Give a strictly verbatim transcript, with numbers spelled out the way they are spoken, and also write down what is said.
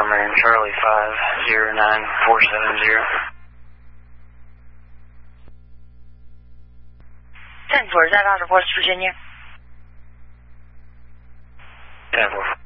four Marion Charlie five zero nine four seven zero. ten four, is that out of West Virginia? ten four.